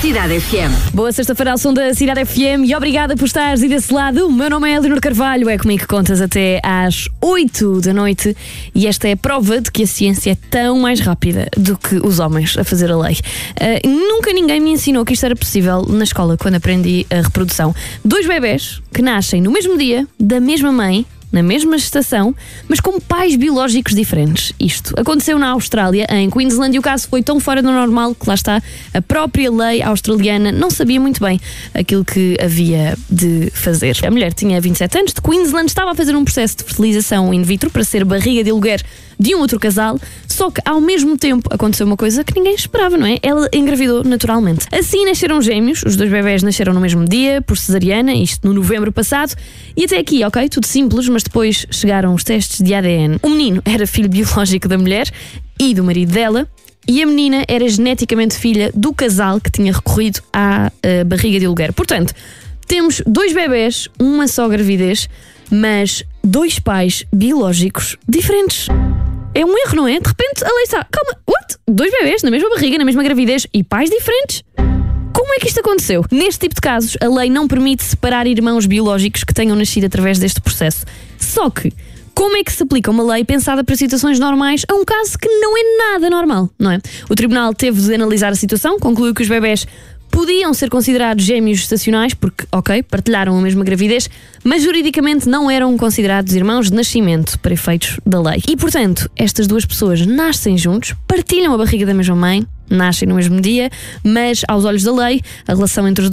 Cidade FM. Boa sexta-feira ao som da Cidade FM e obrigada por estares aí desse lado. O meu nome é Leonor Carvalho, é comigo que contas até às 8 da noite e esta é a prova de que a ciência é tão mais rápida do que os homens a fazer a lei. Nunca ninguém me ensinou que isto era possível na escola quando aprendi a reprodução. 2 bebés que nascem no mesmo dia, da mesma mãe, na mesma gestação, mas com pais biológicos diferentes. Isto aconteceu na Austrália, em Queensland, e o caso foi tão fora do normal que lá está, a própria lei australiana não sabia muito bem aquilo que havia de fazer. A mulher tinha 27 anos, de Queensland, estava a fazer um processo de fertilização in vitro para ser barriga de aluguer de um outro casal, só que ao mesmo tempo aconteceu uma coisa que ninguém esperava, não é? Ela engravidou naturalmente. Assim nasceram gêmeos, os 2 bebés nasceram no mesmo dia, por cesariana, isto no novembro passado, e até aqui, ok, tudo simples, mas depois chegaram os testes de ADN. O menino era filho biológico da mulher e do marido dela, e a menina era geneticamente filha do casal que tinha recorrido à barriga de aluguer. Portanto, temos 2 bebés, uma só gravidez, mas 2 pais biológicos diferentes. É um erro, não é? De repente a lei está... Calma, what? 2 bebés na mesma barriga, na mesma gravidez e pais diferentes? Como é que isto aconteceu? Neste tipo de casos, a lei não permite separar irmãos biológicos que tenham nascido através deste processo. Só que, como é que se aplica uma lei pensada para situações normais a um caso que não é nada normal, não é? O tribunal teve de analisar a situação, concluiu que os bebés podiam ser considerados gêmeos gestacionais porque, ok, partilharam a mesma gravidez, mas juridicamente não eram considerados irmãos de nascimento para efeitos da lei. E, portanto, estas 2 pessoas nascem juntos, partilham a barriga da mesma mãe, nascem no mesmo dia, mas, aos olhos da lei, a relação entre os